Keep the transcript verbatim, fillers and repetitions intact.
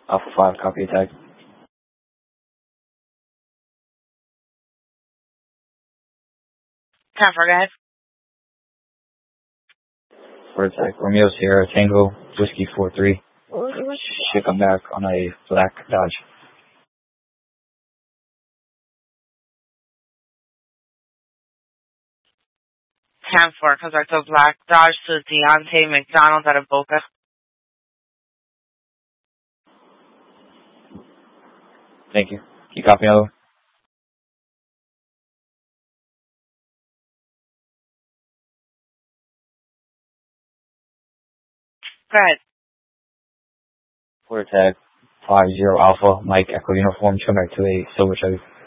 Alpha five, copy attack. ten four, guys. For attack, Romeo Sierra Tango, Whiskey four three. Should come back on a black Dodge. ten four, contact the black Dodge to Deontay McDonald out of Boca. Thank you. Can you copy another one? Go ahead. For attack, five zero Alpha, Mike Echo Uniform, come back to a silver Chevy.